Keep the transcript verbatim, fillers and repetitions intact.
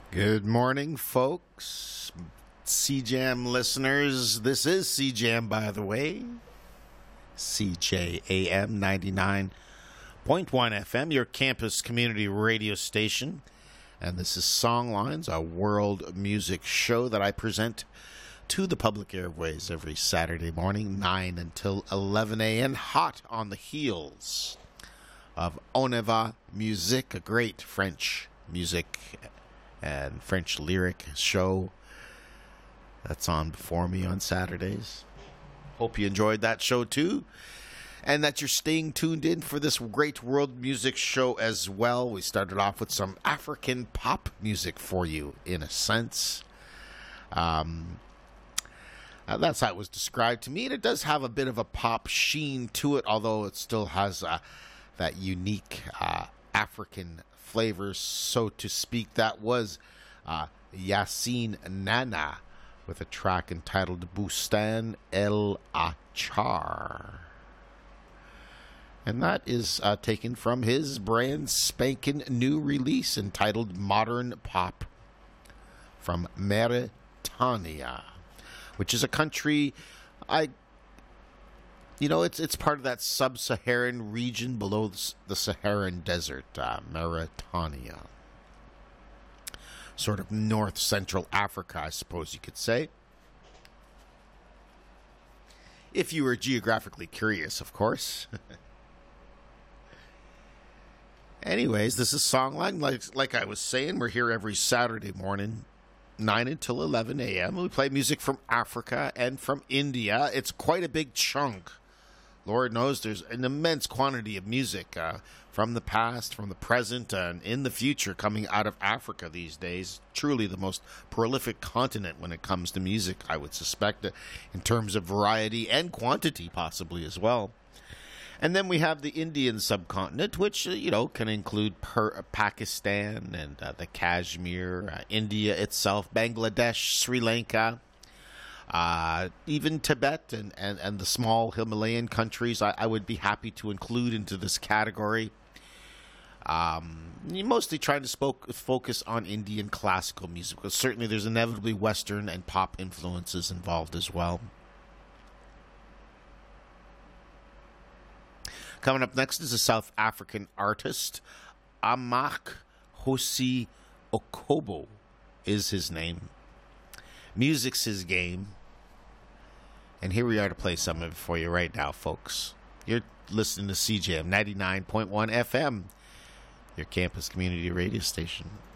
Good morning, folks. C Jam listeners. This is C Jam, by the way. C J A M ninety-nine point one F M, your campus community radio station. And this is Songlines, a world music show that I present to the public airways every Saturday morning, nine until eleven a.m., hot on the heels of On Ne Va Musique, a great French music and French lyric show that's on before me on Saturdays. Hope you enjoyed that show too, and that you're staying tuned in for this great world music show as well. We started off with some African pop music for you, in a sense. Um, uh, that's how it was described to me, and it does have a bit of a pop sheen to it, although it still has uh, that unique uh, African flavor, so to speak. That was uh, Yassine Nana with a track entitled Bustan El Achar. And that is uh, taken from his brand spanking new release entitled Modern Pop from Mauritania, which is a country, I, you know, it's it's part of that sub-Saharan region below the Saharan desert, uh, Mauritania. Sort of north-central Africa, I suppose you could say. If you were geographically curious, of course. Anyways, this is Songline. Like, like I was saying, we're here every Saturday morning, nine until eleven a.m. We play music from Africa and from India. It's quite a big chunk. Lord knows there's an immense quantity of music uh, from the past, from the present, and in the future coming out of Africa these days. Truly the most prolific continent when it comes to music, I would suspect, uh, in terms of variety and quantity possibly as well. And then we have the Indian subcontinent, which, uh, you know, can include per- Pakistan and uh, the Kashmir, uh, India itself, Bangladesh, Sri Lanka, uh, even Tibet and, and, and the small Himalayan countries. I, I would be happy to include into this category. Um, mostly trying to spoke, focus on Indian classical music, because certainly there's inevitably Western and pop influences involved as well. Coming up next is a South African artist. Amak Hosi Okobo is his name. Music's his game. And here we are to play some of it for you right now, folks. You're listening to C J M ninety-nine point one F M, your campus community radio station.